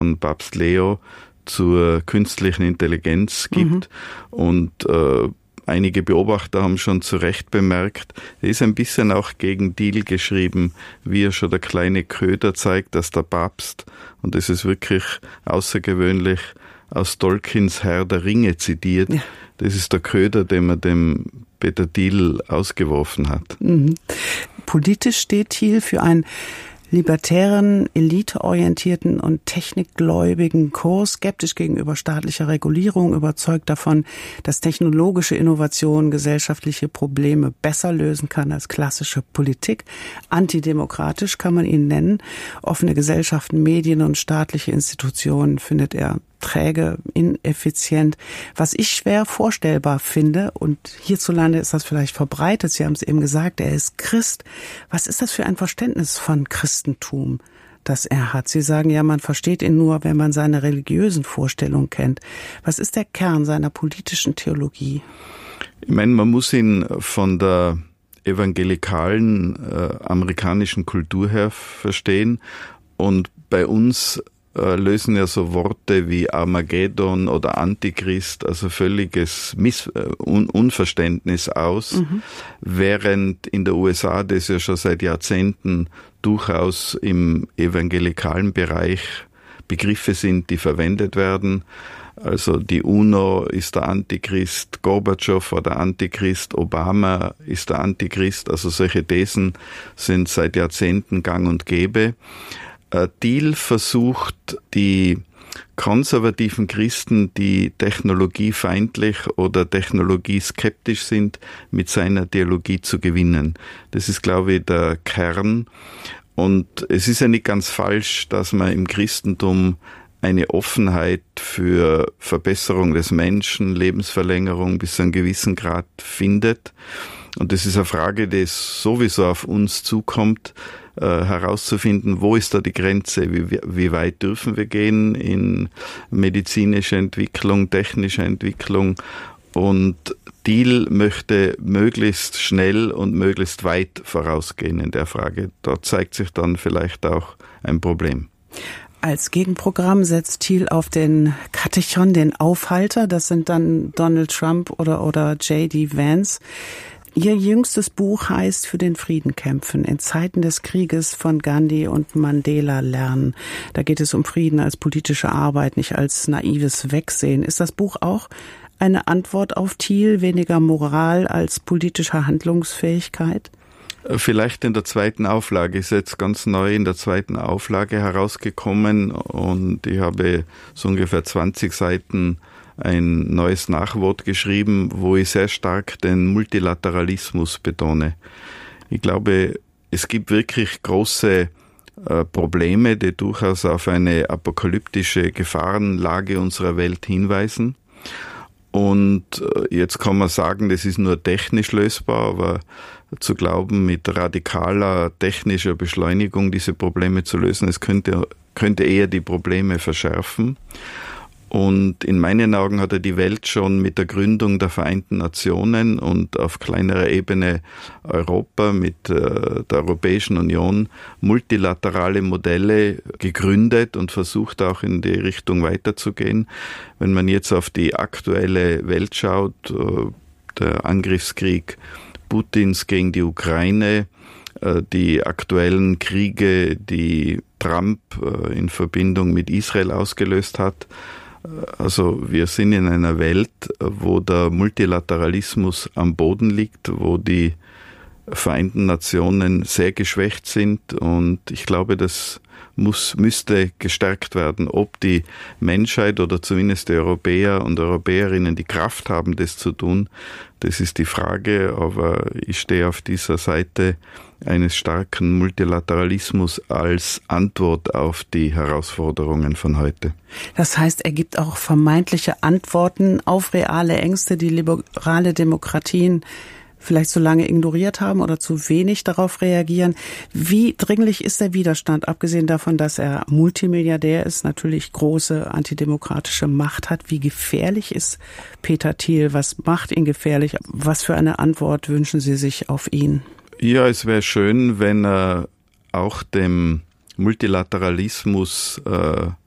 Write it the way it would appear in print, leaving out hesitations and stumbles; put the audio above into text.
von Papst Leo zur künstlichen Intelligenz gibt. Und einige Beobachter haben schon zu Recht bemerkt, er ist ein bisschen auch gegen Thiel geschrieben, wie er schon der kleine Köder zeigt, dass der Papst, und das ist wirklich außergewöhnlich, aus Tolkiens Herr der Ringe zitiert. Ja. Das ist der Köder, den man dem Peter Thiel ausgeworfen hat. Politisch steht Thiel für einen libertären, eliteorientierten und technikgläubigen Kurs, skeptisch gegenüber staatlicher Regulierung, überzeugt davon, dass technologische Innovation gesellschaftliche Probleme besser lösen kann als klassische Politik. Antidemokratisch kann man ihn nennen. Offene Gesellschaften, Medien und staatliche Institutionen findet er träge, ineffizient, was ich schwer vorstellbar finde. Und hierzulande ist das vielleicht verbreitet. Sie haben es eben gesagt, er ist Christ. Was ist das für ein Verständnis von Christentum, das er hat? Sie sagen ja, man versteht ihn nur, wenn man seine religiösen Vorstellungen kennt. Was ist der Kern seiner politischen Theologie? Ich meine, man muss ihn von der evangelikalen amerikanischen Kultur her verstehen. Und bei uns lösen ja so Worte wie Armageddon oder Antichrist, also völliges Unverständnis aus, während in der USA das ja schon seit Jahrzehnten durchaus im evangelikalen Bereich Begriffe sind, die verwendet werden. Also die UNO ist der Antichrist, Gorbatschow war der Antichrist, Obama ist der Antichrist, also solche Thesen sind seit Jahrzehnten gang und gäbe. Thiel versucht, die konservativen Christen, die technologiefeindlich oder technologieskeptisch sind, mit seiner Theologie zu gewinnen. Das ist, glaube ich, der Kern. Und es ist ja nicht ganz falsch, dass man im Christentum eine Offenheit für Verbesserung des Menschen, Lebensverlängerung bis zu einem gewissen Grad findet. Und das ist eine Frage, die sowieso auf uns zukommt, herauszufinden, wo ist da die Grenze, wie weit dürfen wir gehen in medizinische Entwicklung, technische Entwicklung. Und Thiel möchte möglichst schnell und möglichst weit vorausgehen in der Frage. Dort zeigt sich dann vielleicht auch ein Problem. Als Gegenprogramm setzt Thiel auf den Katechon, den Aufhalter. Das sind dann Donald Trump oder J.D. Vance. Ihr jüngstes Buch heißt Für den Frieden kämpfen, in Zeiten des Krieges von Gandhi und Mandela lernen. Da geht es um Frieden als politische Arbeit, nicht als naives Wegsehen. Ist das Buch auch eine Antwort auf Thiel, weniger Moral als politische Handlungsfähigkeit? Vielleicht in der zweiten Auflage, ist jetzt ganz neu in der zweiten Auflage herausgekommen und ich habe so ungefähr 20 Seiten ein neues Nachwort geschrieben, wo ich sehr stark den Multilateralismus betone. Ich glaube, es gibt wirklich große Probleme, die durchaus auf eine apokalyptische Gefahrenlage unserer Welt hinweisen. Und jetzt kann man sagen, das ist nur technisch lösbar, aber zu glauben, mit radikaler technischer Beschleunigung diese Probleme zu lösen, es könnte eher die Probleme verschärfen. Und in meinen Augen hat die Welt schon mit der Gründung der Vereinten Nationen und auf kleinerer Ebene Europa mit der Europäischen Union multilaterale Modelle gegründet und versucht auch in die Richtung weiterzugehen. Wenn man jetzt auf die aktuelle Welt schaut, der Angriffskrieg Putins gegen die Ukraine, die aktuellen Kriege, die Trump in Verbindung mit Israel ausgelöst hat. Also wir sind in einer Welt, wo der Multilateralismus am Boden liegt, wo die Vereinten Nationen sehr geschwächt sind und ich glaube, das müsste gestärkt werden. Ob die Menschheit oder zumindest die Europäer und Europäerinnen die Kraft haben, das zu tun, das ist die Frage, aber ich stehe auf dieser Seite eines starken Multilateralismus als Antwort auf die Herausforderungen von heute. Das heißt, er gibt auch vermeintliche Antworten auf reale Ängste, die liberale Demokratien vielleicht zu lange ignoriert haben oder zu wenig darauf reagieren. Wie dringlich ist der Widerstand, abgesehen davon, dass er Multimilliardär ist, natürlich große antidemokratische Macht hat? Wie gefährlich ist Peter Thiel? Was macht ihn gefährlich? Was für eine Antwort wünschen Sie sich auf ihn? Ja, es wäre schön, wenn er auch dem Multilateralismus